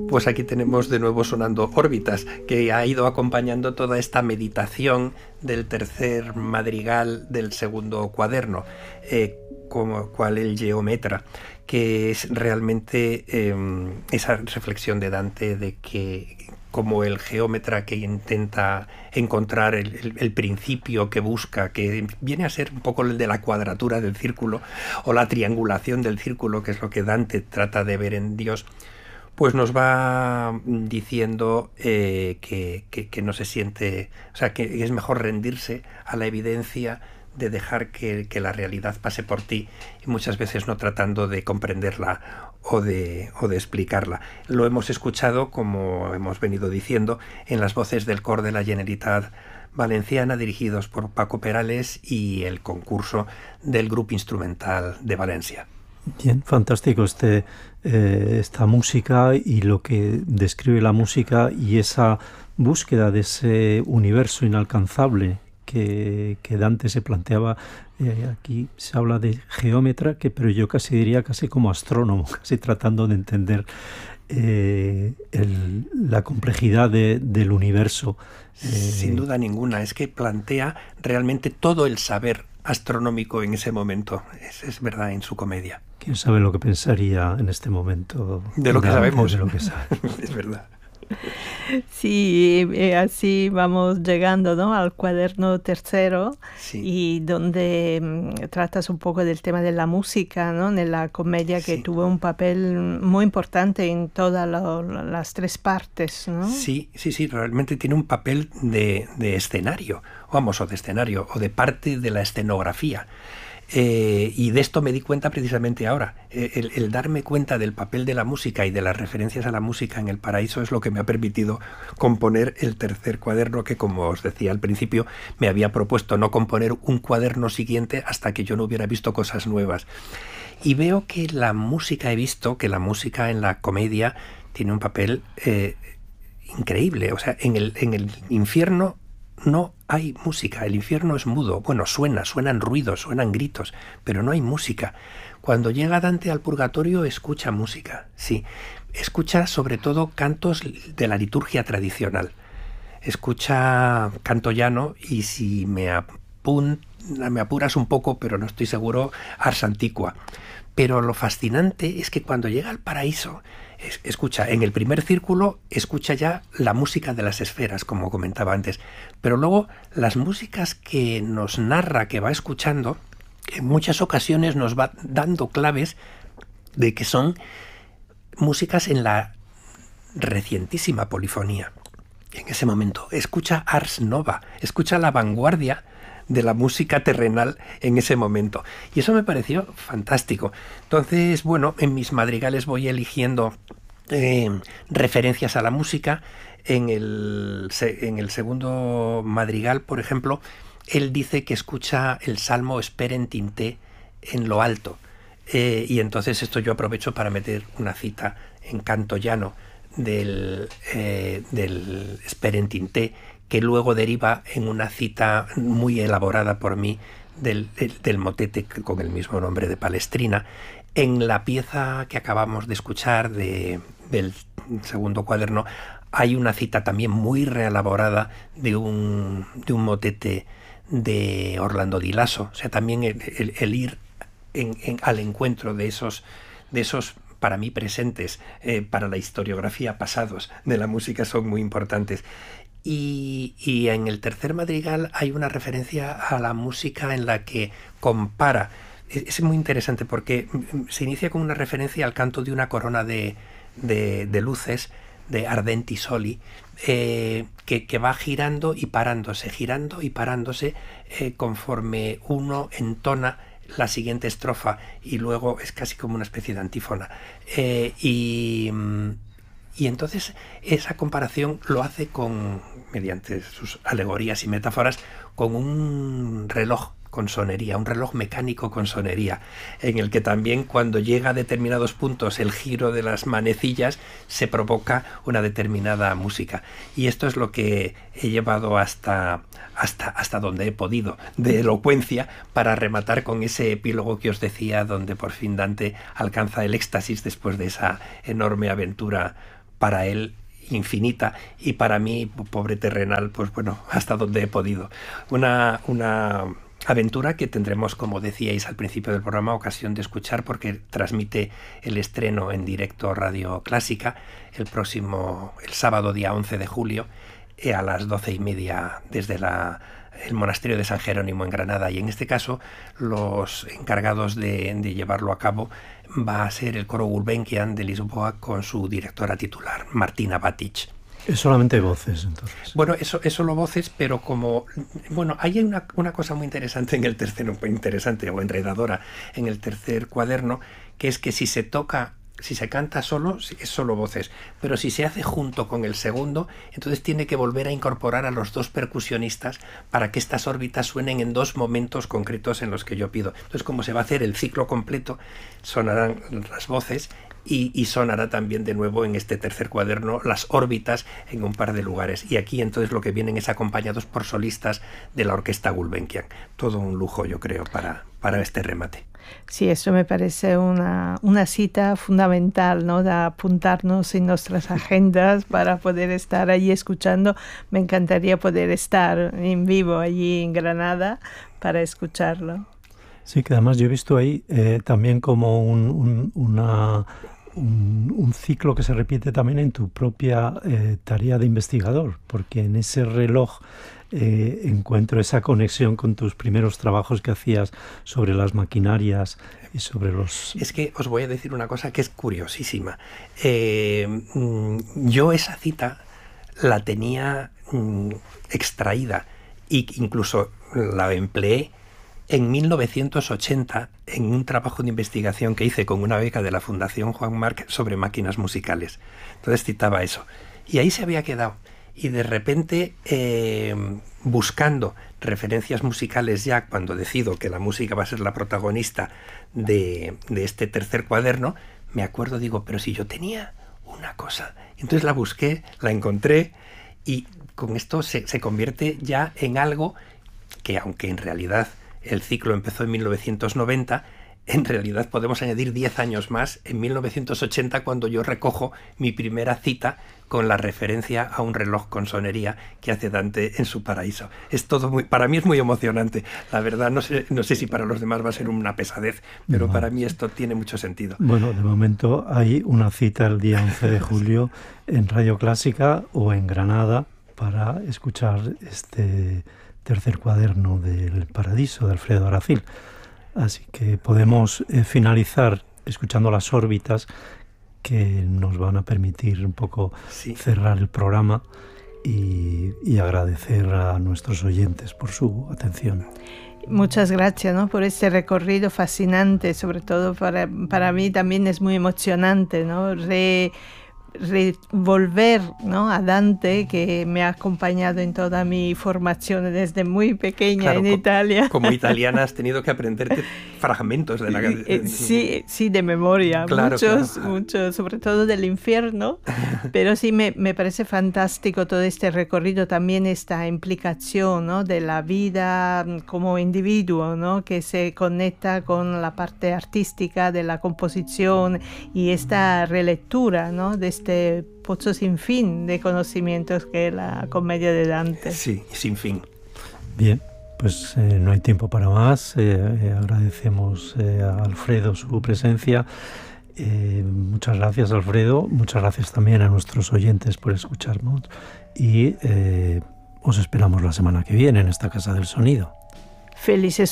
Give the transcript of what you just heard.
Pues aquí tenemos de nuevo sonando Órbitas, que ha ido acompañando toda esta meditación del tercer madrigal del segundo cuaderno, como cual el Geometra, que es realmente esa reflexión de Dante de que como el geómetra que intenta encontrar el principio que busca, que viene a ser un poco el de la cuadratura del círculo o la triangulación del círculo, que es lo que Dante trata de ver en Dios, pues nos va diciendo que no se siente, o sea, que es mejor rendirse a la evidencia de dejar que la realidad pase por ti, y muchas veces no tratando de comprenderla o de explicarla. Lo hemos escuchado, como hemos venido diciendo, en las voces del cor de la Generalitat Valenciana, dirigidos por Paco Perales, y el concurso del Grupo Instrumental de Valencia. Bien, fantástico esta música y lo que describe la música y esa búsqueda de ese universo inalcanzable que Dante se planteaba. Aquí se habla de geómetra, pero yo casi diría casi como astrónomo, casi tratando de entender la complejidad del universo. Sin duda ninguna, es que plantea realmente todo el saber astronómico en ese momento, es verdad, en su comedia. ¿Quién sabe lo que pensaría en este momento? De lo que sabemos. De lo que sabe. Es verdad. Sí, así vamos llegando, ¿no?, al cuaderno tercero, sí. Y donde tratas un poco del tema de la música, ¿no?, en la comedia, que sí. tuvo un papel muy importante en todas las tres partes, ¿no? Sí, realmente tiene un papel de escenario, o de parte de la escenografía. Y de esto me di cuenta precisamente ahora. El darme cuenta del papel de la música y de las referencias a la música en El Paraíso es lo que me ha permitido componer el tercer cuaderno, que, como os decía al principio, me había propuesto no componer un cuaderno siguiente hasta que yo no hubiera visto cosas nuevas. Y veo que la música en la comedia tiene un papel increíble. O sea, en el infierno no hay música, el infierno es mudo. Bueno, suenan ruidos, suenan gritos, pero no hay música. Cuando llega Dante al purgatorio, escucha música, sí. Escucha sobre todo cantos de la liturgia tradicional. Escucha canto llano y, si me apuras un poco, pero no estoy seguro, Ars Antiqua. Pero lo fascinante es que cuando llega al paraíso, escucha, en el primer círculo, escucha ya la música de las esferas, como comentaba antes, pero luego las músicas que nos narra, que va escuchando, en muchas ocasiones nos va dando claves de que son músicas en la recientísima polifonía. En ese momento escucha Ars Nova, escucha la vanguardia de la música terrenal en ese momento, y eso me pareció fantástico. Entonces, bueno, en mis madrigales voy eligiendo referencias a la música. En el segundo madrigal, por ejemplo, él dice que escucha el salmo Esperen Tinté en lo alto, y entonces esto yo aprovecho para meter una cita en canto llano del Esperen Tinté, que luego deriva en una cita muy elaborada por mí del motete con el mismo nombre de Palestrina. En la pieza que acabamos de escuchar del segundo cuaderno hay una cita también muy reelaborada de un motete de Orlando Di Lasso. O sea, también el ir al encuentro de esos para mí presentes, para la historiografía pasados de la música, son muy importantes. Y en el tercer madrigal hay una referencia a la música en la que compara. Es muy interesante porque se inicia con una referencia al canto de una corona de luces, de Ardenti Soli, que va girando y parándose, conforme uno entona la siguiente estrofa, y luego es casi como una especie de antífona. Y entonces esa comparación lo hace mediante sus alegorías y metáforas, con un reloj con sonería, un reloj mecánico con sonería, en el que también, cuando llega a determinados puntos el giro de las manecillas, se provoca una determinada música. Y esto es lo que he llevado hasta donde he podido, de elocuencia, para rematar con ese epílogo que os decía, donde por fin Dante alcanza el éxtasis después de esa enorme aventura para él infinita, y para mí, pobre terrenal, pues bueno, hasta donde he podido. Una aventura que tendremos, como decíais al principio del programa, ocasión de escuchar, porque transmite el estreno en directo Radio Clásica el sábado día 11 de julio a las 12:30 desde el monasterio de San Jerónimo en Granada, y en este caso los encargados de llevarlo a cabo va a ser el coro Gulbenkian de Lisboa con su directora titular, Martina Batic. Es solamente voces, entonces. Bueno, es solo voces, pero hay una cosa muy interesante o enredadora en el tercer cuaderno, que es que si se canta solo, es solo voces, pero si se hace junto con el segundo, entonces tiene que volver a incorporar a los dos percusionistas para que estas órbitas suenen en dos momentos concretos en los que yo pido. Entonces, como se va a hacer el ciclo completo, sonarán las voces y sonará también de nuevo en este tercer cuaderno las órbitas en un par de lugares. Y aquí entonces lo que vienen es acompañados por solistas de la Orquesta Gulbenkian. Todo un lujo, yo creo, para este remate. Sí, eso me parece una cita fundamental, ¿no? De apuntarnos en nuestras agendas para poder estar allí escuchando. Me encantaría poder estar en vivo allí en Granada para escucharlo. Sí, que además yo he visto ahí también como un ciclo que se repite también en tu propia tarea de investigador, porque en ese reloj encuentro esa conexión con tus primeros trabajos que hacías sobre las maquinarias y sobre los... Es que os voy a decir una cosa que es curiosísima. Yo esa cita la tenía extraída e incluso la empleé en 1980 en un trabajo de investigación que hice con una beca de la Fundación Juan March sobre máquinas musicales. Entonces citaba eso. Y ahí se había quedado. Y de repente, buscando referencias musicales ya, cuando decido que la música va a ser la protagonista de este tercer cuaderno, me acuerdo, digo, pero si yo tenía una cosa. Entonces la busqué, la encontré, y con esto se convierte ya en algo que, aunque en realidad el ciclo empezó en 1990, en realidad podemos añadir 10 años más, en 1980, cuando yo recojo mi primera cita con la referencia a un reloj con sonería que hace Dante en su Paraíso. Es todo para mí es muy emocionante. La verdad, no sé si para los demás va a ser una pesadez, pero para mí esto tiene mucho sentido. Bueno, de momento hay una cita el día 11 de julio en Radio Clásica o en Granada para escuchar este tercer cuaderno del Paradiso de Alfredo Aracil. Así que podemos finalizar escuchando las órbitas que nos van a permitir un poco cerrar el programa y agradecer a nuestros oyentes por su atención. Muchas gracias, ¿no? Por este recorrido fascinante, sobre todo para mí también es muy emocionante, ¿no? Volver, ¿no? A Dante, que me ha acompañado en toda mi formación desde muy pequeña, claro, en Italia. Como italiana has tenido que aprenderte fragmentos de la sí, de memoria, claro, muchos, sobre todo del Infierno, pero sí me parece fantástico todo este recorrido, también esta implicación, ¿no? De la vida como individuo, ¿no? Que se conecta con la parte artística de la composición y esta relectura, ¿no? De este pozo sin fin de conocimientos que es la comedia de Dante. Sí, sin fin. Bien, pues no hay tiempo para más. Agradecemos a Alfredo su presencia. Muchas gracias, Alfredo. Muchas gracias también a nuestros oyentes por escucharnos. Y os esperamos la semana que viene en esta Casa del Sonido. Felices